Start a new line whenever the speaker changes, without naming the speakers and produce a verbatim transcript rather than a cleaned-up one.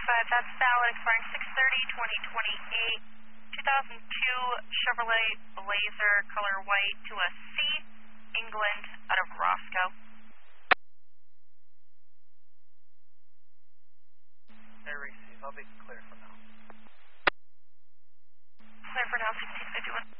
five, that's valid, expiring six thirty twenty twenty-eight. two thousand two Chevrolet Blazer, color white, to a C, England, out of Roscoe.
I receive. I'll be clear for now.
Clear for now, sixteen fifty-one.